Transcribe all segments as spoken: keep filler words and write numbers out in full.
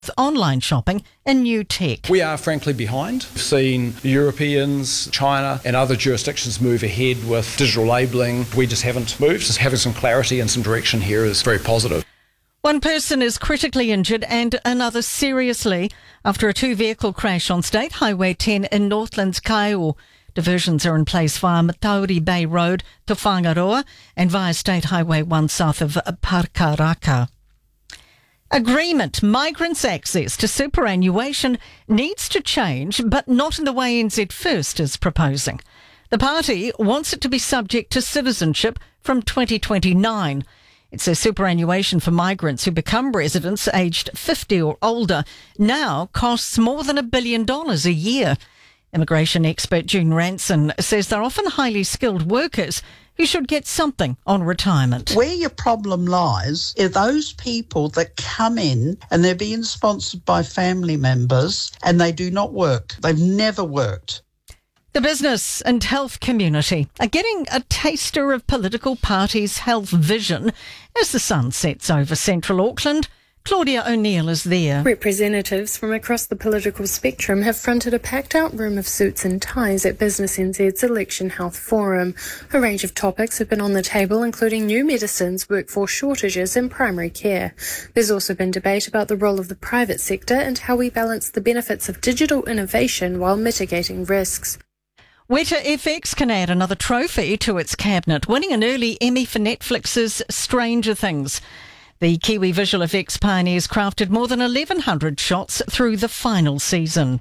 online shopping and new tech. We are frankly behind. We've seen Europeans, China and other jurisdictions move ahead with digital labelling. We just haven't moved. Just having some clarity and some direction here is very positive. One person is critically injured and another seriously after a two-vehicle crash on State Highway ten in Northland's Kaiō. Diversions are in place via Matauri Bay Road to Whangaroa and via State Highway one south of Parkaraka. Agreement. Migrants' access to superannuation needs to change, but not in the way N Z First is proposing. The party wants it to be subject to citizenship from twenty twenty-nine. It says superannuation for migrants who become residents aged fifty or older now costs more than a billion dollars a year. Immigration expert June Ranson says they're often highly skilled workers who should get something on retirement. Where your problem lies are those people that come in and they're being sponsored by family members and they do not work. They've never worked. The business and health community are getting a taster of political parties' health vision as the sun sets over central Auckland. Claudia O'Neill is there. Representatives from across the political spectrum have fronted a packed-out room of suits and ties at Business N Z's Election Health Forum. A range of topics have been on the table, including new medicines, workforce shortages and primary care. There's also been debate about the role of the private sector and how we balance the benefits of digital innovation while mitigating risks. Weta F X can add another trophy to its cabinet, winning an early Emmy for Netflix's Stranger Things. The Kiwi visual effects pioneers crafted more than eleven hundred shots through the final season.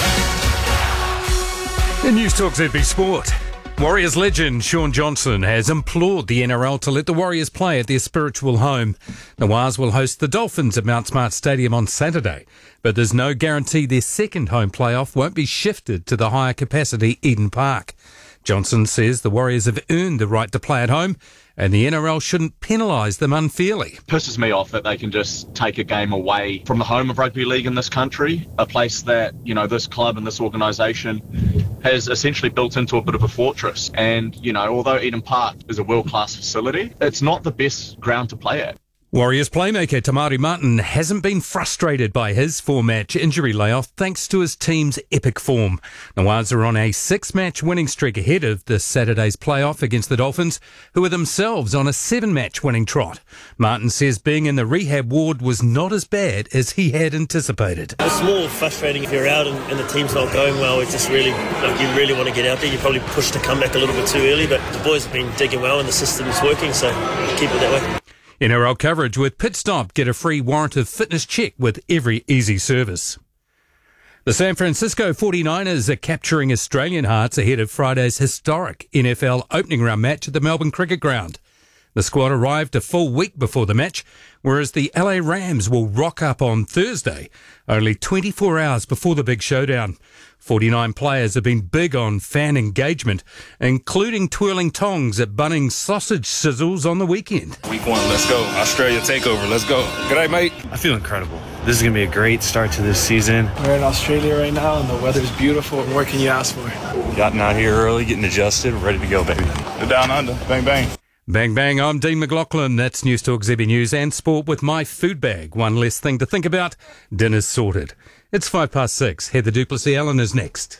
In News Talk Z B Sport, Warriors legend Shaun Johnson has implored the N R L to let the Warriors play at their spiritual home. The Wars will host the Dolphins at Mount Smart Stadium on Saturday, but there's no guarantee their second home playoff won't be shifted to the higher capacity Eden Park. Johnson says the Warriors have earned the right to play at home and the N R L shouldn't penalise them unfairly. Pisses me off that they can just take a game away from the home of rugby league in this country, a place that, you know, this club and this organisation has essentially built into a bit of a fortress. And, you know, although Eden Park is a world-class facility, it's not the best ground to play at. Warriors playmaker Tamari Martin hasn't been frustrated by his four-match injury layoff thanks to his team's epic form. The Wars are on a six-match winning streak ahead of this Saturday's playoff against the Dolphins, who are themselves on a seven-match winning trot. Martin says being in the rehab ward was not as bad as he had anticipated. It's more frustrating if you're out and, and the team's not going well. It's just really, like, you really want to get out there. You probably pushed the comeback a little bit too early, but the boys have been digging well and the system's working, so keep it that way. N R L coverage with Pit Stop. Get a free warrant of fitness check with every easy service. The San Francisco forty-niners are capturing Australian hearts ahead of Friday's historic N F L opening round match at the Melbourne Cricket Ground. The squad arrived a full week before the match, whereas the L A Rams will rock up on Thursday, only twenty-four hours before the big showdown. forty-nine players have been big on fan engagement, including twirling tongs at Bunnings sausage sizzles on the weekend. Week one, let's go. Australia takeover, let's go. G'day, mate. I feel incredible. This is going to be a great start to this season. We're in Australia right now, and the weather's beautiful. What more can you ask for? Gotten out here early, getting adjusted, ready to go, baby. The Down Under, bang, bang. Bang, bang, I'm Dean McLaughlin. That's News Talk Z B News and Sport with my food bag. One less thing to think about. Dinner's sorted. It's five past six. Heather Duplessis-Allen is next.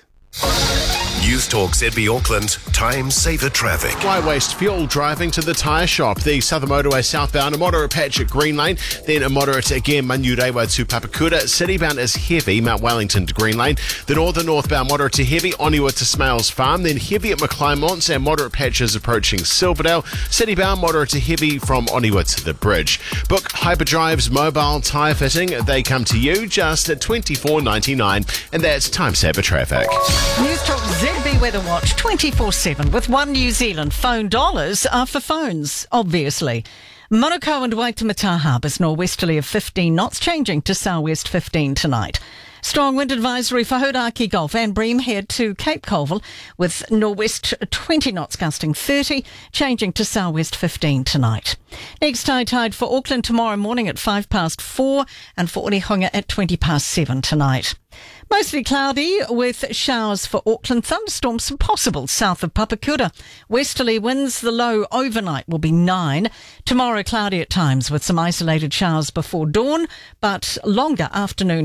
News Talk Z B Auckland, time saver traffic. Fly waste fuel driving to the tyre shop. The Southern Motorway southbound, a moderate patch at Green Lane, then a moderate again Manurewa to Papakura. Citybound is heavy, Mount Wellington to Green Lane. The northern northbound moderate to heavy, Oniwa to Smales Farm, then heavy at McClymonts and moderate patches approaching Silverdale. Citybound moderate to heavy from Oniwa to the bridge. Book Hyperdrive's mobile tyre fitting. They come to you just at twenty-four ninety-nine, and that's time saver traffic. News Talk Z B Weather Watch twenty-four seven with One New Zealand. Phone dollars are for phones, obviously. Manukau and Waitemata Harbours norwesterly of fifteen knots, changing to southwest fifteen tonight. Strong wind advisory for Hodaki Gulf and Bream Head to Cape Colville with northwest twenty knots gusting thirty, changing to southwest fifteen tonight. Next high tide for Auckland tomorrow morning at five past four and for Onehunga at twenty past seven tonight. Mostly cloudy with showers for Auckland. Thunderstorms possible south of Papakura. Westerly winds, the low overnight will be nine. Tomorrow cloudy at times with some isolated showers before dawn, but longer afternoon